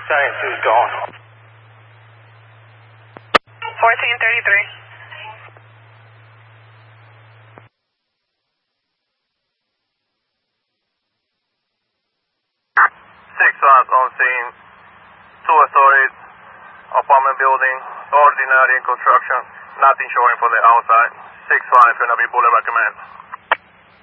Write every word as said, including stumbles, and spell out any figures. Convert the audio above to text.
Science is gone. fourteen thirty-three. Six ones on scene. Two stories, apartment building, ordinary construction, nothing showing for the outside. Six five, gonna be Boulevard Command.